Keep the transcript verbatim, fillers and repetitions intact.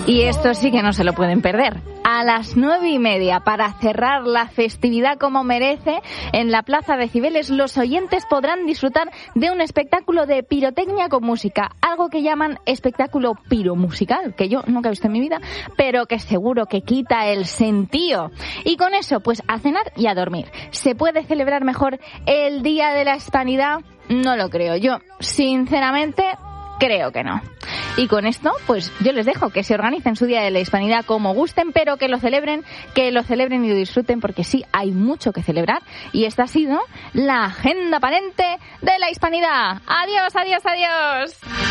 Y esto sí que no se lo pueden perder. A las nueve y media, para cerrar la festividad como merece, en la Plaza de Cibeles los oyentes podrán disfrutar de un espectáculo de pirotecnia con música, algo que llaman espectáculo piromusical, que yo nunca he visto en mi vida, pero que seguro que quita el sentido. Y con eso, pues a cenar y a dormir. ¿Se puede celebrar mejor el Día de la Hispanidad? No lo creo. Yo, sinceramente, creo que no. Y con esto, pues yo les dejo que se organicen su Día de la Hispanidad como gusten, pero que lo celebren, que lo celebren y lo disfruten, porque sí, hay mucho que celebrar. Y esta ha sido la agenda aparente de la Hispanidad. Adiós, adiós, adiós.